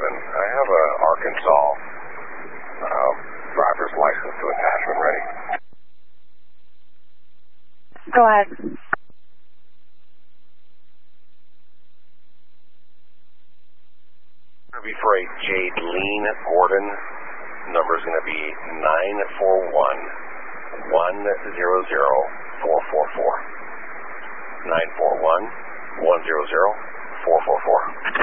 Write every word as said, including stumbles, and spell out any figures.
Gordon. I have a Arkansas uh, driver's license to attachment ready. Go ahead. Going to be for a Jadeline Gordon. Number is going to be nine four one, one zero zero, four four four. nine four one, one zero zero, four four four.